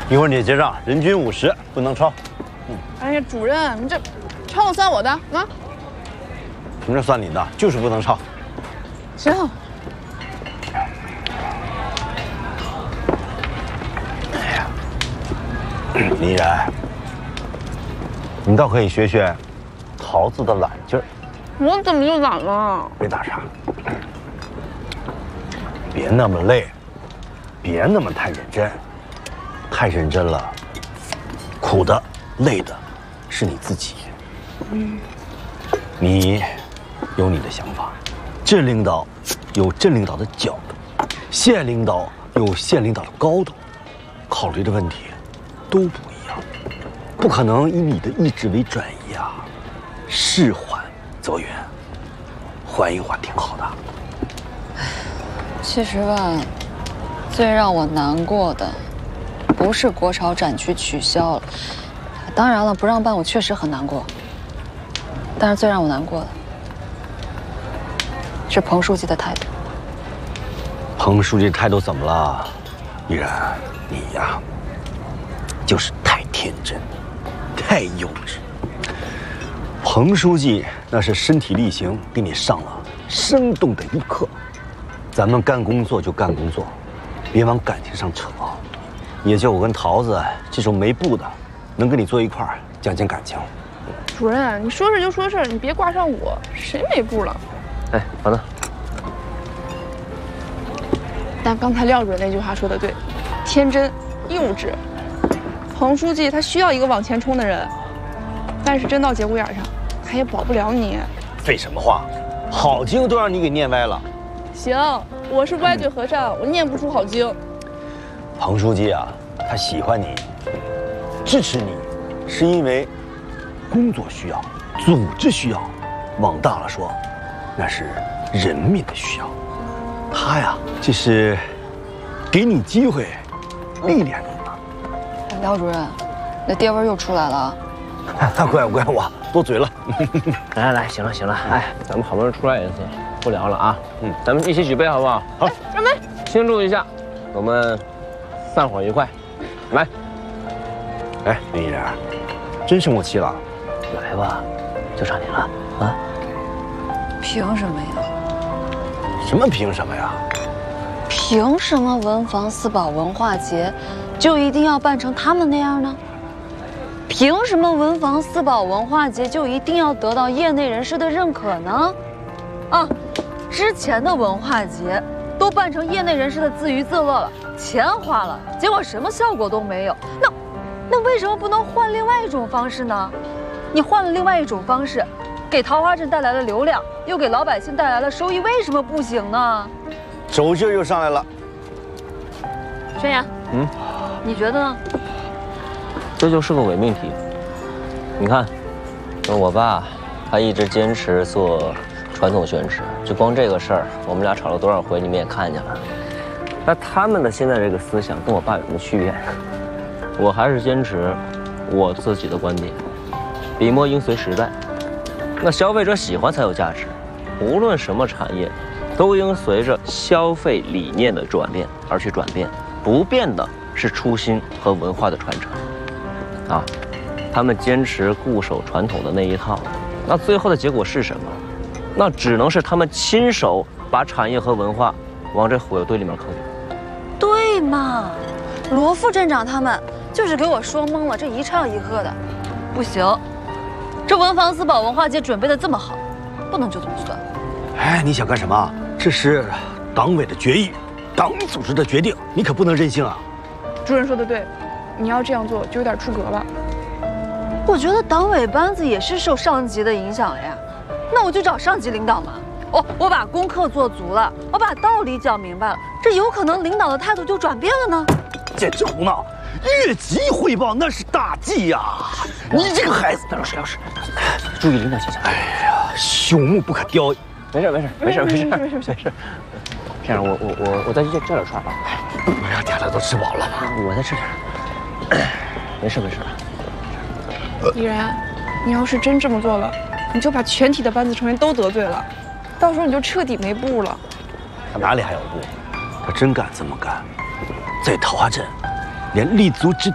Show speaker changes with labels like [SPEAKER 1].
[SPEAKER 1] 一会儿你结账，人均50，不能超。
[SPEAKER 2] 哎呀，主任，你这超了算我的啊！
[SPEAKER 1] 什么叫算你的？就是不能超。
[SPEAKER 2] 行。
[SPEAKER 1] 哎呀，李然，你倒可以学学桃子的懒劲儿。
[SPEAKER 2] 我怎么就懒了？
[SPEAKER 1] 别打岔，别那么累，别那么太认真，太认真了，苦的、累的，是你自己。你有你的想法，镇领导有镇领导的角度，县领导有县领导的高度，考虑的问题都不一样，不可能以你的意志为转移啊。事缓则圆，缓一缓挺好的。
[SPEAKER 3] 其实吧，最让我难过的，不是国潮展区取消了，当然了，不让办我确实很难过。但是最让我难过的，是彭书记的态度。
[SPEAKER 1] 彭书记态度怎么了？依然，你呀，就是太天真，太幼稚。彭书记那是身体力行给你上了生动的一课。咱们干工作就干工作，别往感情上扯。也就我跟桃子这种没布的，能跟你坐一块儿讲讲感情。
[SPEAKER 2] 主任，你说事就说事，你别挂上我，谁没步了？
[SPEAKER 4] 哎，好的。
[SPEAKER 2] 但刚才廖主任那句话说的对，天真、幼稚。彭书记他需要一个往前冲的人，但是真到节骨眼上，他也保不了你。
[SPEAKER 1] 废什么话，好经都让你给念歪了。
[SPEAKER 2] 行，我是歪嘴和尚，我念不出好经。
[SPEAKER 1] 彭书记啊，他喜欢你，支持你，是因为工作需要，组织需要，往大了说，那是人民的需要。他呀，这是给你机会，历练你嘛。
[SPEAKER 3] 廖主任，那爹味又出来了。
[SPEAKER 1] 怪我多嘴了。
[SPEAKER 4] 来，行了，哎，咱们好不容易出来一次，不聊了啊。咱们一起举杯好不好？好，
[SPEAKER 2] 准备
[SPEAKER 4] 庆祝一下，我们散伙愉快。来，
[SPEAKER 1] 哎，林依然，真生我气了。
[SPEAKER 4] 来吧，就差你了啊！
[SPEAKER 3] 凭什么呀？
[SPEAKER 1] 什么凭什么呀？
[SPEAKER 3] 凭什么文房四宝文化节就一定要办成他们那样呢？凭什么文房四宝文化节就一定要得到业内人士的认可呢？啊，之前的文化节都办成业内人士的自娱自乐了，钱花了，结果什么效果都没有。那为什么不能换另外一种方式呢？你换了另外一种方式，给桃花镇带来了流量，又给老百姓带来了收益，为什么不行呢？
[SPEAKER 1] 手劲儿又上来了。
[SPEAKER 3] 宣言，你觉得呢？
[SPEAKER 4] 这就是个伪命题。你看，我爸他一直坚持做传统宣纸，就光这个事儿，我们俩吵了多少回，你们也看见了。那他们的现在这个思想跟我爸有什么区别？我还是坚持我自己的观点，笔墨应随时代。那消费者喜欢才有价值，无论什么产业，都应随着消费理念的转变而去转变，不变的是初心和文化的传承。啊，他们坚持固守传统的那一套，那最后的结果是什么？那只能是他们亲手把产业和文化往这火药堆里面坑。
[SPEAKER 3] 对嘛，罗副镇长他们就是给我说懵了，这一唱一和的，不行，这文房四宝文化节准备的这么好，不能就这么算。
[SPEAKER 1] 哎，你想干什么？这是党委的决议，党组织的决定，你可不能任性啊！
[SPEAKER 2] 主任说的对，你要这样做就有点出格了。
[SPEAKER 3] 我觉得党委班子也是受上级的影响呀，那我就找上级领导嘛。我把功课做足了，我把道理讲明白了，这有可能领导的态度就转变了呢。
[SPEAKER 1] 简直胡闹！越级汇报那是大忌呀！你这个孩子，老师，
[SPEAKER 4] 注意领导形象。
[SPEAKER 1] 哎呀，朽木不可雕。
[SPEAKER 4] 没事。这样，我再去叫点串吧。
[SPEAKER 1] 不要大家都吃饱了吧？
[SPEAKER 4] 我再吃点。没事。
[SPEAKER 2] 依然，你要是真这么做了，你就把全体的班子成员都得罪了，到时候你就彻底没步了。
[SPEAKER 1] 他哪里还有步？他真敢这么干，在桃花镇，连立足之